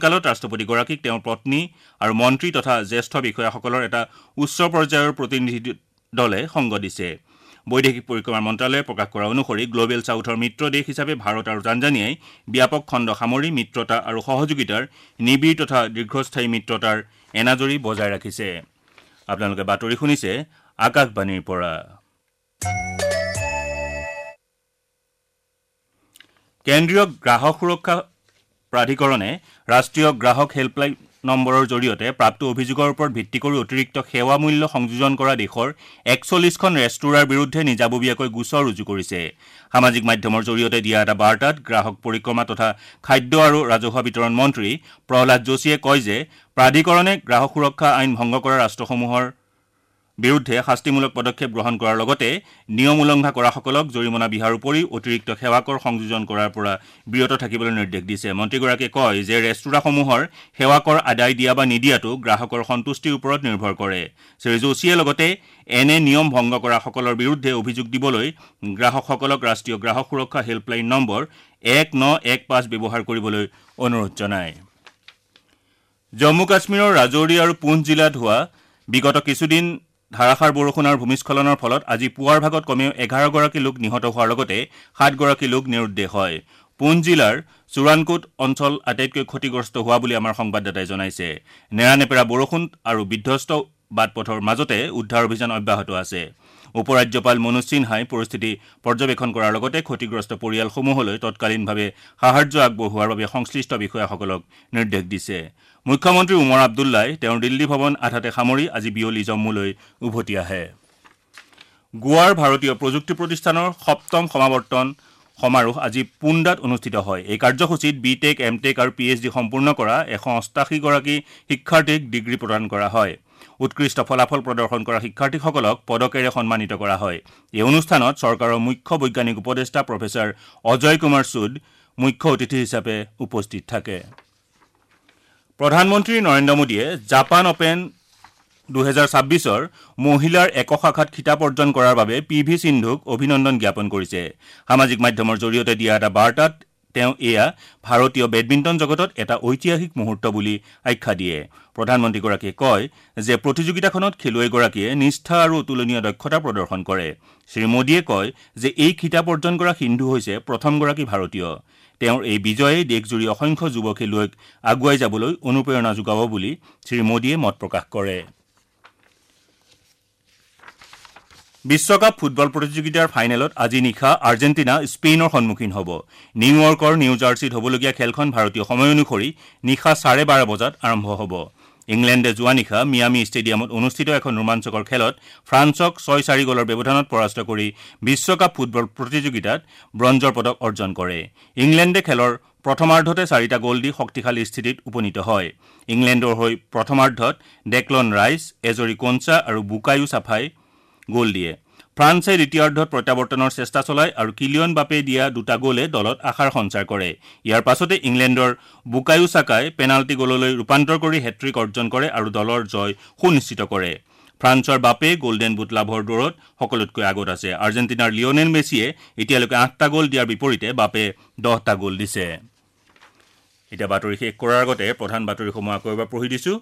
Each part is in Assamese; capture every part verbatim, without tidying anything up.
কালত ৰাষ্ট্ৰপতিগৰাকীক তেওঁৰ পত্নী আৰু মন্ত্ৰী তথা জ্যেষ্ঠ বিষয়াসকলৰ এটা উচ্চ পৰ্যায়ৰ প্ৰতিনিধি দলে সংগ দিছে বৈদেশিক পৰিক্ৰমা মন্ত্ৰালয়ে প্ৰকাশ কৰা অনুসৰি গ্লোবেল সাউথৰ মিত্ৰ দেশ হিচাপে ভাৰত আৰু তানজানিয়াই ব্যাপক খণ্ড সামৰি মিত্ৰতা আৰু সহযোগিতাৰ নিবিড় তথা দীৰ্ঘস্থায়ী মিত্ৰতাৰ এনাজৰী বজাই ৰাখিছে আপোনালোকে বাতৰি শুনিছে আকাশবাণীৰ পৰা কেন্দ্ৰীয় গ্ৰাহক সুৰক্ষা প্ৰাধিকৰণে ৰাষ্ট্ৰীয় গ্ৰাহক হেল্পলাইন নম্বৰৰ জৰিয়তে প্ৰাপ্ত অভিযোগৰ ওপৰত ভিত্তি কৰি অতিৰিক্ত সেৱা মূল্য সংযোজন কৰা দেশৰ একচল্লিছখন ৰেস্তোৰাঁৰ বিৰুদ্ধে নিজাববীয়াকৈ গোচৰ ৰুজু কৰিছে সামাজিক মাধ্যমৰ জৰিয়তে দিয়া এটা বাৰ্তাত গ্ৰাহক পৰিক্ৰমা তথা খাদ্য আৰু ৰাজহুৱা বিতৰণ মন্ত্ৰী প্ৰহ্লাদ যোশীয়ে কয় যে প্ৰাধিকৰণে গ্ৰাহক সুৰক্ষা আইন ভংগ কৰা ৰাষ্ট্ৰসমূহৰ বিৰুদ্ধে শাস্তিমূলক পদক্ষেপ গ্ৰহণ কৰাৰ লগতে নিয়ম উলংঘা কৰাসকলক জৰিমনা বিহাৰ উপৰি অতিৰিক্ত সেৱাকৰ সংযোজন কৰাৰ পৰা বিৰত থাকিবলৈ নিৰ্দেশ দিছে মন্ত্ৰীগৰাকীয়ে কয় যে ৰেস্তোৰাঁসমূহৰ সেৱাকৰ আদায় দিয়া বা নিদিয়াটো গ্ৰাহকৰ সন্তুষ্টিৰ ওপৰত নিৰ্ভৰ কৰে শ্ৰী যোশীয়ে লগতে এনে নিয়ম ভংগ কৰাসকলৰ বিৰুদ্ধে অভিযোগ দিবলৈ গ্ৰাহকসকলক ৰাষ্ট্ৰীয় গ্ৰাহক সুৰক্ষা হেল্পলাইন নম্বৰ এক ন এক পাঁচ ব্যৱহাৰ কৰিবলৈ অনুৰোধ জনায় জম্মু কাশ্মীৰৰ ৰাজৌৰি আৰু পুঞ্চ জিলাত হোৱা বিগত কিছুদিন ধাৰাসাৰ বৰষুণ আৰু ভূমিস্খলনৰ ফলত আজি পুৱাৰ ভাগত কমেও এঘাৰ গৰাকী লোক নিহত হোৱাৰ লগতে সাত গৰাকী লোক নিৰুদ্দেশ হয় পুঞ্চ জিলাৰ চুৰানকোট অঞ্চল আটাইতকৈ ক্ষতিগ্ৰস্ত হোৱা বুলি আমাৰ সংবাদদাতাই জনাইছে নেৰানেপেৰা বৰষুণ আৰু বিধ্বস্ত বাটপথৰ মাজতে উদ্ধাৰ অভিযান অব্যাহত আছে উপ ৰাজ্যপাল মনোজ সিনহাই পৰিস্থিতি পৰ্যবেক্ষণ কৰাৰ লগতে ক্ষতিগ্ৰস্ত পৰিয়ালসমূহলৈ তৎকালীনভাৱে সাহায্য আগবঢ়োৱাৰ বাবে সংশ্লিষ্ট বিষয়াসকলক নিৰ্দেশ দিছে মুখ্যমন্ত্ৰী উমৰ আব্দুল্লাই তেওঁৰ দিল্লী ভৱন আধাতে সামৰি আজি বিয়লি জম্মুলৈ উভতি আহে গোৱাৰ ভাৰতীয় প্ৰযুক্তি প্ৰতিষ্ঠানৰ সপ্তম সমাৱৰ্তন সমাৰোহ আজি পুন্দাত অনুষ্ঠিত হয় এই কাৰ্যসূচীত বি টেক এম টেক আৰু পি এইচ ডি সম্পূৰ্ণ কৰা এশ অষ্টাশী গৰাকী শিক্ষাৰ্থীক ডিগ্ৰী প্ৰদান কৰা হয় উৎকৃষ্ট ফলাফল প্ৰদৰ্শন কৰা শিক্ষাৰ্থীসকলক পদকেৰে সন্মানিত কৰা হয় এই অনুষ্ঠানত চৰকাৰৰ মুখ্য বৈজ্ঞানিক উপদেষ্টা প্ৰফেচাৰ অজয় কুমাৰ সুদ মুখ্য অতিথি হিচাপে উপস্থিত থাকে প্ৰধানমন্ত্ৰী নৰেন্দ্ৰ মোদীয়ে জাপান অপেন দুহেজাৰ ছাব্বিছৰ মহিলাৰ এক শাখাত খিতাপ অৰ্জন কৰাৰ বাবে পি ভি সিন্ধুক অভিনন্দন জ্ঞাপন কৰিছে সামাজিক মাধ্যমৰ জৰিয়তে দিয়া এটা বাৰ্তাত তেওঁ এয়া ভাৰতীয় বেডমিণ্টন জগতত এটা ঐতিহাসিক মুহূৰ্ত বুলি আখ্যা দিয়ে প্ৰধানমন্ত্ৰীগৰাকীয়ে কয় যে প্ৰতিযোগিতাখনত খেলুৱৈগৰাকীয়ে নিষ্ঠা আৰু অতুলনীয় দক্ষতা প্ৰদৰ্শন কৰে শ্ৰী মোদীয়ে কয় যে এই খিতাপ অৰ্জন কৰা সিন্ধু হৈছে প্ৰথমগৰাকী ভাৰতীয় তেওঁৰ এই বিজয়ে দেশজুৰি অসংখ্য যুৱ খেলুৱৈক আগুৱাই যাবলৈ অনুপ্ৰেৰণা যোগাব বুলি শ্ৰী মোদীয়ে মত প্ৰকাশ কৰে বিশ্বকাপ ফুটবল প্ৰতিযোগিতাৰ ফাইনেলত আজি নিশা আৰ্জেণ্টিনা স্পেইনৰ সন্মুখীন হ'ব নিউয়ৰ্কৰ নিউ জাৰ্চিত হ'বলগীয়া খেলখন ভাৰতীয় সময় অনুসৰি নিশা চাৰে বাৰ বজাত আৰম্ভ হ'ব ইংলেণ্ডে যোৱা নিশা মিয়ামি ষ্টেডিয়ামত অনুষ্ঠিত এখন ৰোমাঞ্চকৰ খেলত ফ্ৰান্সক ছয় চাৰি গলৰ ব্যৱধানত পৰাস্ত কৰি বিশ্বকাপ ফুটবল প্ৰতিযোগিতাত ব্ৰঞ্জৰ পদক অৰ্জন কৰে ইংলেণ্ডে খেলৰ প্ৰথমাৰ্ধতে চাৰিটা গ'ল দি শক্তিশালী স্থিতিত উপনীত হয় ইংলেণ্ডৰ হৈ প্ৰথমাৰ্ধত ডেক্লন ৰাইচ এজৰি কোনচা আৰু বুকায়ো চাফাই গ'ল দিয়ে ফ্ৰান্সে দ্বিতীয়াৰ্ধত প্ৰত্যাৱৰ্তনৰ চেষ্টা চলায় আৰু কিলিয়ন বাপে দিয়া দুটা গ'লে দলত আশাৰ সঞ্চাৰ কৰে ইয়াৰ পাছতে ইংলেণ্ডৰ বুকায়ো চাকাই পেনাল্টি গ'ললৈ ৰূপান্তৰ কৰি হেট্ৰিক অৰ্জন কৰে আৰু দলৰ জয় সুনিশ্চিত কৰে ফ্ৰান্সৰ বাপে গোল্ডেন বুট লাভৰ দৌৰত সকলোতকৈ আগত আছে আৰ্জেণ্টিনাৰ লিঅনেল মেছিয়ে এতিয়ালৈকে আঠটা গ'ল দিয়াৰ বিপৰীতে বাপে দহটা গ'ল দিছে এতিয়া বাতৰি শেষ কৰাৰ আগতে প্ৰধান বাতৰিসমূহ আকৌ এবাৰ পঢ়ি দিছোঁ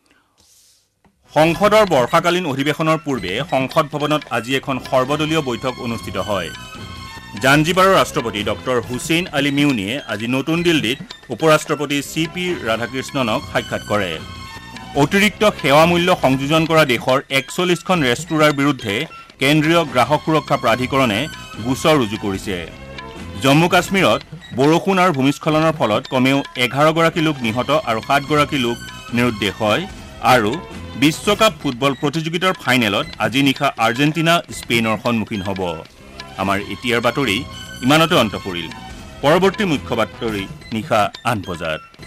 সংসদৰ বৰ্ষাকালীন অধিৱেশনৰ পূৰ্বে সংসদ ভৱনত আজি এখন সৰ্বদলীয় বৈঠক অনুষ্ঠিত হয় জাঞ্জিবাৰৰ ৰাষ্ট্ৰপতি ডক্টৰ হুছেইন আলী মিউনিয়ে আজি নতুন দিল্লীত উপ ৰাষ্ট্ৰপতি চি পি ৰাধাকৃষ্ণনক সাক্ষাৎ কৰে অতিৰিক্ত সেৱা মূল্য সংযোজন কৰা দেশৰ একচল্লিছখন ৰেস্তোৰাঁৰ বিৰুদ্ধে কেন্দ্ৰীয় গ্ৰাহক সুৰক্ষা প্ৰাধিকৰণে গোচৰ ৰুজু কৰিছে জম্মু কাশ্মীৰত বৰষুণ আৰু ভূমিস্খলনৰ ফলত কমেও এঘাৰ গৰাকী লোক নিহত আৰু সাত গৰাকী লোক নিৰুদ্দেশ হয় আৰু বিশ্বকাপ ফুটবল প্ৰতিযোগিতাৰ ফাইনেলত আজি নিশা আৰ্জেণ্টিনা স্পেইনৰ সন্মুখীন হ'ব আমাৰ এতিয়াৰ বাতৰি ইমানতে অন্ত পৰিল পৰৱৰ্তী মুখ্য বাতৰি নিশা আঠ বজাত